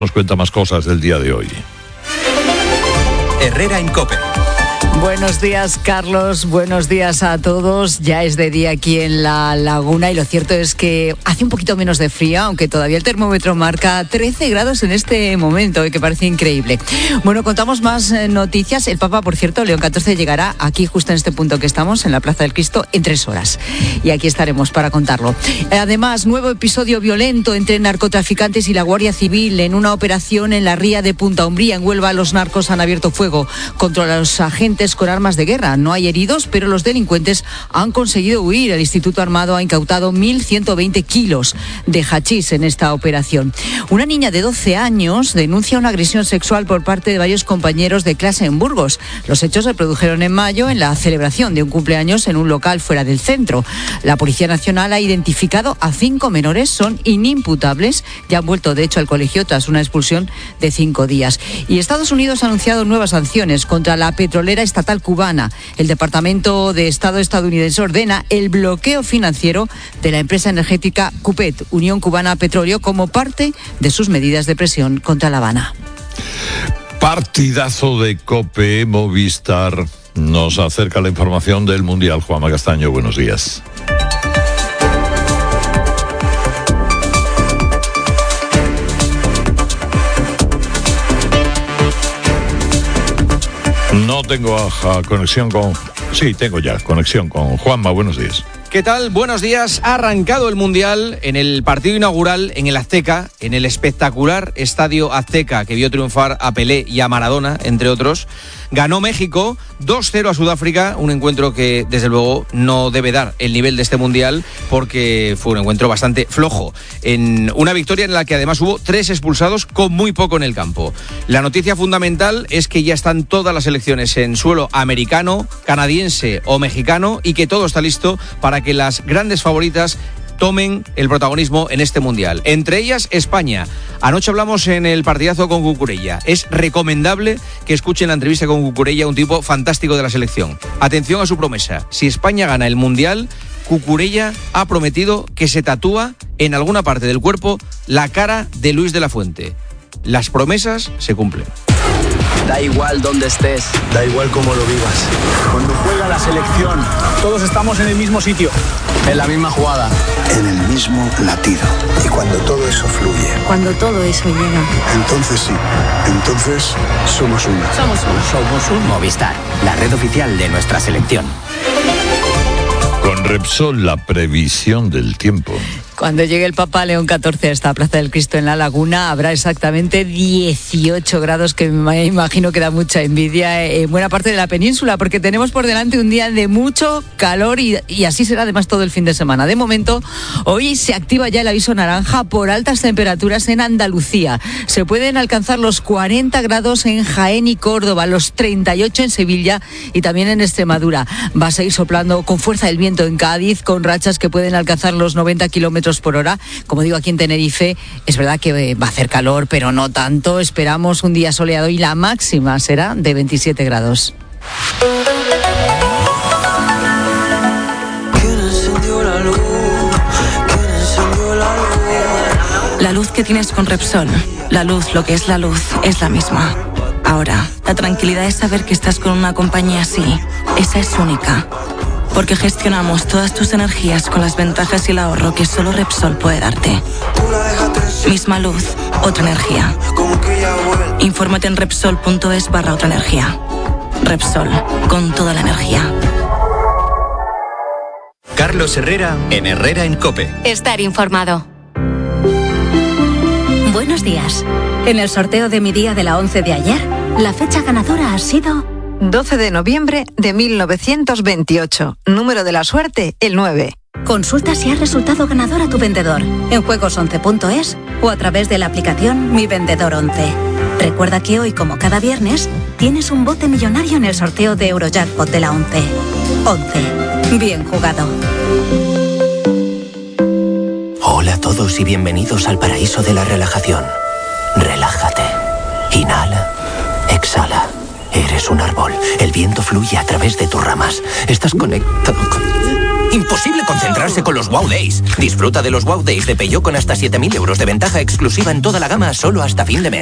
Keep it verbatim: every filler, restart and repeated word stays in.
Nos cuenta más cosas del día de hoy. Herrera en COPE. Buenos días, Carlos. Buenos días a todos. Ya es de día aquí en La Laguna y lo cierto es que hace un poquito menos de frío, aunque todavía el termómetro marca trece grados en este momento, que parece increíble. Bueno, contamos más noticias. El Papa, por cierto, León catorce, llegará aquí justo en este punto que estamos, en la Plaza del Cristo, en tres horas. Y aquí estaremos para contarlo. Además, nuevo episodio violento entre narcotraficantes y la Guardia Civil en una operación en la ría de Punta Umbría. En Huelva, los narcos han abierto fuego contra los agentes con armas de guerra. No hay heridos, pero los delincuentes han conseguido huir. El Instituto Armado ha incautado mil ciento veinte kilos de hachís en esta operación. Una niña de doce años denuncia una agresión sexual por parte de varios compañeros de clase en Burgos. Los hechos se produjeron en mayo en la celebración de un cumpleaños en un local fuera del centro. La Policía Nacional ha identificado a cinco menores, son inimputables, ya han vuelto de hecho al colegio tras una expulsión de cinco días. Y Estados Unidos ha anunciado nuevas sanciones contra la petrolera estatal cubana. El Departamento de Estado estadounidense ordena el bloqueo financiero de la empresa energética CUPET, Unión Cubana Petróleo, como parte de sus medidas de presión contra La Habana. Partidazo de COPE. Movistar nos acerca la información del Mundial. Juanma Castaño, buenos días. No tengo uh, conexión con... Sí, tengo ya conexión con Juanma. Buenos días. ¿Qué tal? Buenos días. Ha arrancado el Mundial en el partido inaugural en el Azteca, en el espectacular Estadio Azteca, que vio triunfar a Pelé y a Maradona, entre otros. Ganó México dos cero a Sudáfrica, un encuentro que desde luego no debe dar el nivel de este Mundial porque fue un encuentro bastante flojo. En una victoria en la que además hubo tres expulsados con muy poco en el campo. La noticia fundamental es que ya están todas las selecciones en suelo americano, canadiense o mexicano y que todo está listo para que las grandes favoritas tomen el protagonismo en este Mundial. Entre ellas, España. Anoche hablamos en el partidazo con Cucurella. Es recomendable que escuchen la entrevista con Cucurella, un tipo fantástico de la selección. Atención a su promesa. Si España gana el Mundial, Cucurella ha prometido que se tatúa en alguna parte del cuerpo la cara de Luis de la Fuente. Las promesas se cumplen. Da igual dónde estés, da igual cómo lo vivas. Cuando juega la selección, todos estamos en el mismo sitio, en la misma jugada, en el mismo latido. Y cuando todo eso fluye, cuando todo eso llega, entonces sí, entonces somos uno. Somos uno. Somos un Movistar, la red oficial de nuestra selección. Con Repsol, la previsión del tiempo. Cuando llegue el Papa León catorce a esta Plaza del Cristo en La Laguna, habrá exactamente dieciocho grados, que me imagino que da mucha envidia en buena parte de la península, porque tenemos por delante un día de mucho calor y, y así será además todo el fin de semana. De momento, hoy se activa ya el aviso naranja por altas temperaturas en Andalucía. Se pueden alcanzar los cuarenta grados en Jaén y Córdoba, los treinta y ocho en Sevilla y también en Extremadura. Va a seguir soplando con fuerza el viento en Cádiz, con rachas que pueden alcanzar los noventa kilómetros por hora. Como digo, aquí en Tenerife es verdad que va a hacer calor, pero no tanto. Esperamos un día soleado y la máxima será de veintisiete grados. La luz que tienes con Repsol, la luz, lo que es la luz, es la misma. Ahora, la tranquilidad es saber que estás con una compañía así. Esa es única. Porque gestionamos todas tus energías con las ventajas y el ahorro que solo Repsol puede darte. Misma luz, otra energía. Infórmate en Repsol.es barra otra energía. Repsol, con toda la energía. Carlos Herrera en Herrera en COPE. Estar informado. Buenos días. En el sorteo de mi día de la once de ayer, la fecha ganadora ha sido doce de noviembre de mil novecientos veintiocho. Número de la suerte, el nueve. Consulta si has resultado ganador a tu vendedor en juegos once punto es o a través de la aplicación Mi Vendedor once. Recuerda que hoy, como cada viernes, tienes un bote millonario en el sorteo de Eurojackpot de la once. once. Bien jugado. Hola a todos y bienvenidos al paraíso de la relajación. Relájate. Inhala. Exhala. Eres un árbol. El viento fluye a través de tus ramas. Estás conectado con... Imposible concentrarse con los Wow Days. Disfruta de los Wow Days de Peugeot con hasta siete mil euros de ventaja exclusiva en toda la gama solo hasta fin de mes.